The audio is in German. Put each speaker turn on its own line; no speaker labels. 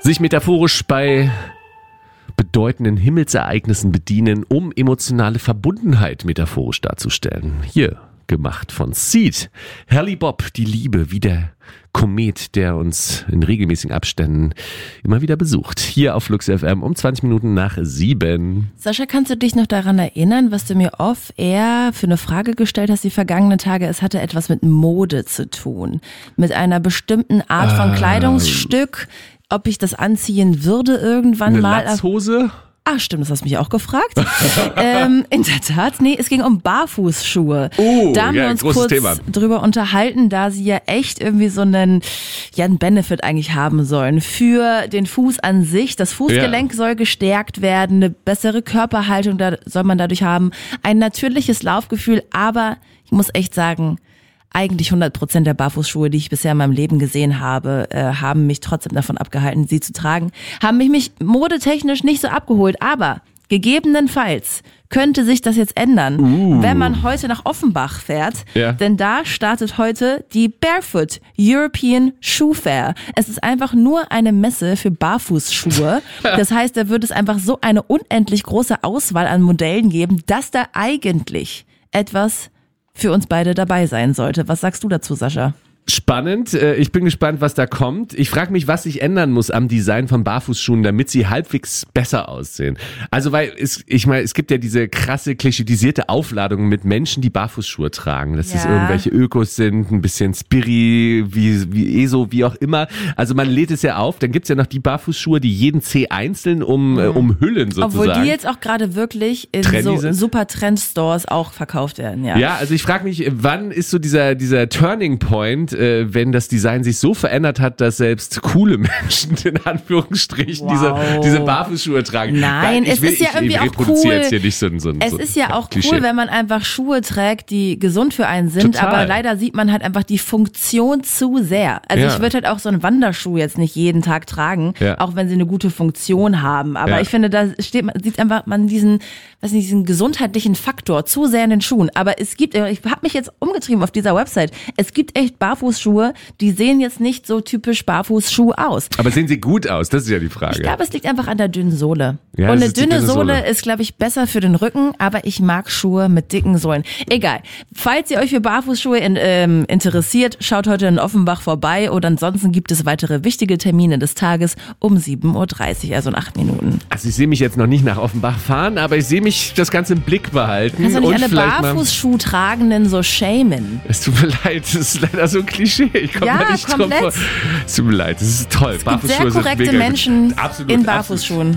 Sich metaphorisch bei bedeutenden Himmelsereignissen bedienen, um emotionale Verbundenheit metaphorisch darzustellen. Hier gemacht von Seed. Haley Bob, die Liebe, wie der Komet, der uns in regelmäßigen Abständen immer wieder besucht. Hier auf Flux FM um 20 Minuten nach 7.
Sascha, kannst du dich noch daran erinnern, was du mir off-air für eine Frage gestellt hast die vergangenen Tage? Es hatte etwas mit Mode zu tun. Mit einer bestimmten Art von Kleidungsstück. Ob ich das anziehen würde irgendwann mal.
Eine Latzhose?
Ah, stimmt, das hast du mich auch gefragt. In der Tat, nee, es ging um Barfußschuhe. Da haben wir uns kurz drüber unterhalten, da sie ja echt irgendwie so einen Benefit eigentlich haben sollen für den Fuß an sich. Das Fußgelenk soll gestärkt werden, eine bessere Körperhaltung da soll man dadurch haben, ein natürliches Laufgefühl, aber ich muss echt sagen, eigentlich 100% der Barfußschuhe, die ich bisher in meinem Leben gesehen habe, haben mich trotzdem davon abgehalten, sie zu tragen. Haben mich modetechnisch nicht so abgeholt, aber gegebenenfalls könnte sich das jetzt ändern, wenn man heute nach Offenbach fährt. Ja. Denn da startet heute die Barefoot European Shoe Fair. Es ist einfach nur eine Messe für Barfußschuhe. Das heißt, da wird es einfach so eine unendlich große Auswahl an Modellen geben, dass da eigentlich etwas für uns beide dabei sein sollte. Was sagst du dazu, Sascha?
Spannend. Ich bin gespannt, was da kommt. Ich frage mich, was sich ändern muss am Design von Barfußschuhen, damit sie halbwegs besser aussehen. Also, weil es gibt ja diese krasse, klischeisierte Aufladung mit Menschen, die Barfußschuhe tragen. Dass es irgendwelche Ökos sind, ein bisschen Spiri, wie ESO, wie auch immer. Also man lädt es ja auf. Dann gibt's ja noch die Barfußschuhe, die jeden Zeh einzeln umhüllen sozusagen.
Obwohl die jetzt auch gerade wirklich in so super Trendstores auch verkauft werden. Ja,
also ich frage mich, wann ist so dieser Turning Point, wenn das Design sich so verändert hat, dass selbst coole Menschen in Anführungsstrichen diese Barfußschuhe tragen.
Nein, es ist ja irgendwie auch cool.
Jetzt hier nicht so
es ist ja auch cool, wenn man einfach Schuhe trägt, die gesund für einen sind, aber leider sieht man halt einfach die Funktion zu sehr. Also ich würde halt auch so einen Wanderschuh jetzt nicht jeden Tag tragen, auch wenn sie eine gute Funktion haben. Aber ich finde, da sieht einfach man diesen gesundheitlichen Faktor zu sehr in den Schuhen. Aber ich habe mich jetzt umgetrieben auf dieser Website. Es gibt echt Barfußschuhe, die sehen jetzt nicht so typisch Barfußschuh aus.
Aber sehen sie gut aus? Das ist ja die Frage.
Ich glaube, es liegt einfach an der dünnen Sohle. Ja, und eine dünne Sohle ist, glaube ich, besser für den Rücken, aber ich mag Schuhe mit dicken Sohlen. Egal. Falls ihr euch für Barfußschuhe interessiert, schaut heute in Offenbach vorbei oder ansonsten gibt es weitere wichtige Termine des Tages um 7.30 Uhr, also in 8 Minuten.
Also ich sehe mich jetzt noch nicht nach Offenbach fahren, aber ich sehe mich das Ganze im Blick behalten.
Kannst du nicht alle Barfußschuhtragenden so shamen?
Es tut mir leid, das ist leider so ein Klischee. Ich komme da nicht drauf vor. Es tut mir leid, das ist toll.
Es gibt sehr korrekte Menschen in Barfußschuhen.